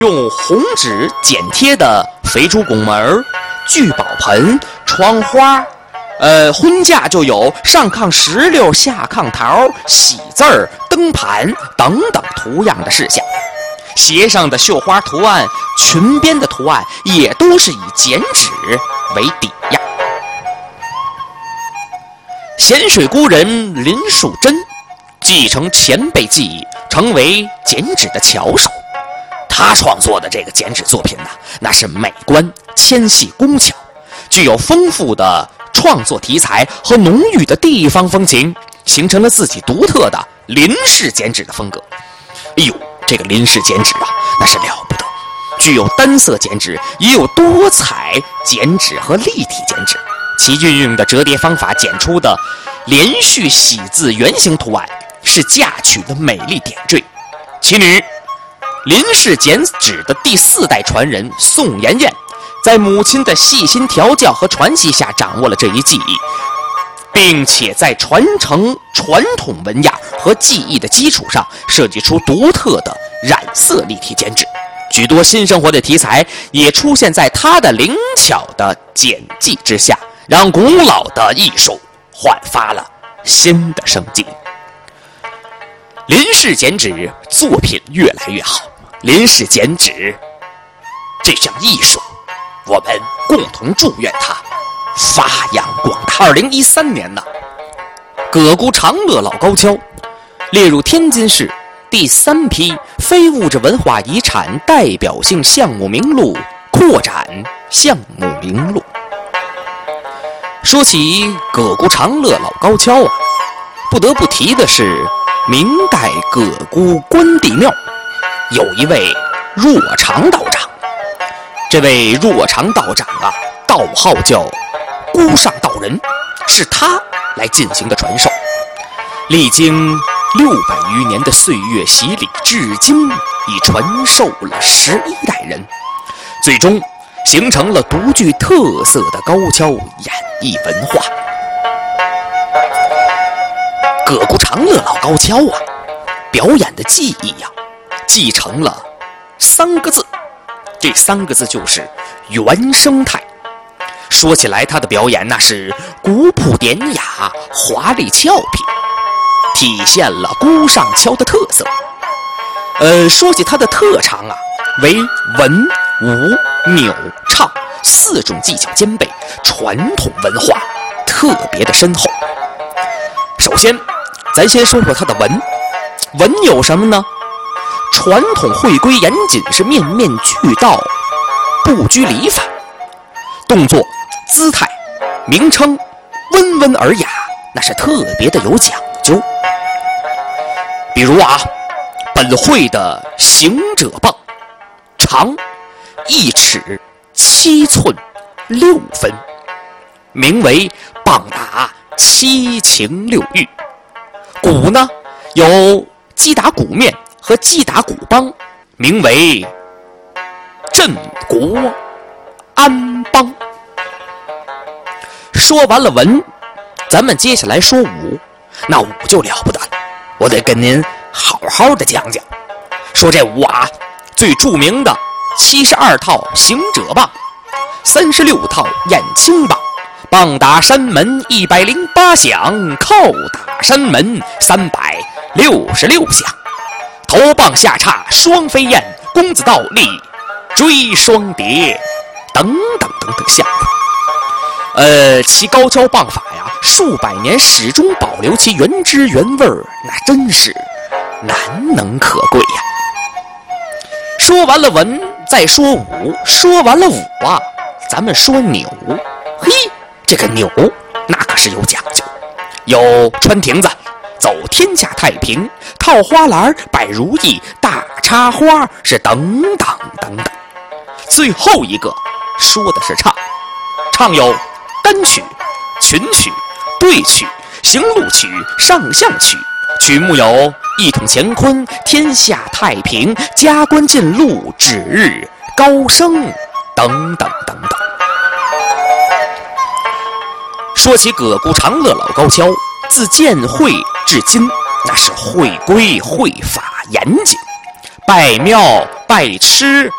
用红纸剪贴的肥猪拱门、聚宝盆、窗花，婚嫁就有上炕石榴、下炕桃、喜字儿、灯盘等等图样的事项。鞋上的绣花图案、裙边的图案也都是以剪纸为底样。咸水孤人林树珍继承前辈技艺，成为剪纸的巧手。他创作的这个剪纸作品呢，那是美观、纤细、工巧，具有丰富的创作题材和浓郁的地方风情，形成了自己独特的林式剪纸的风格。哎呦，这个林式剪纸啊，那是了不得，具有单色剪纸，也有多彩剪纸和立体剪纸。其运用的折叠方法剪出的连续喜字圆形图案，是嫁娶的美丽点缀。其女林氏剪纸的第4代传人宋妍妍，在母亲的细心调教和传习下，掌握了这一技艺，并且在传承传统纹样和技艺的基础上，设计出独特的染色立体剪纸。许多新生活的题材也出现在他的灵巧的剪辑之下，让古老的艺术焕发了新的生机。林氏剪纸作品越来越好，林氏剪纸这项艺术，我们共同祝愿它发扬光大。2013年呢，葛沽长乐老高跷列入天津市第3批非物质文化遗产代表性项目名录扩展项目名录。说起葛沽长乐老高跷啊，不得不提的是明代葛沽关帝庙有一位若长道长。这位若长道长啊，道号叫孤上道人，是他来进行的传授。历经600余年的岁月洗礼，至今已传授了11代人，最终形成了独具特色的高跷演艺文化。葛沽长乐老高跷啊，表演的技艺呀，继承了3个字，这3个字就是原生态。说起来，他的表演那是古朴典雅、华丽俏皮，体现了孤上跷的特色。说起他的特长啊，为文、武、扭、唱4种技巧兼备，传统文化特别的深厚。首先，咱先说说他的文。文有什么呢？传统会规严谨，是面面俱到，不拘礼法。动作、姿态、名称温文尔雅，那是特别的有讲究。比如啊，本会的行者棒长1尺7寸6分，名为棒打7情6欲。鼓呢，有击打鼓面和击打鼓梆，名为镇国安邦。说完了文，咱们接下来说武。那武就了不得了，我得跟您好好的讲讲。说这武啊，最著名的72套行者棒，36套燕青棒，棒打山门108响，靠打山门366响，头棒下叉双飞燕，公子倒立追双蝶，等等等等项目。其高跷棒法呀，数百年始终保留其原汁原味儿，那真是难能可贵呀。说完了文，再说武。说完了武啊，咱们说扭。嘿，这个扭那可是有讲究，有穿亭子、走天下太平、套花篮、摆如意、大插花，是等等等等。最后一个说的是唱，唱有单曲、群曲、对曲、行路曲、上象曲。曲目有一统乾坤、天下太平、加官进禄、指日高升等等等等。说起葛沽长乐老高跷，自建会至今，那是会规会法严谨，拜庙百吃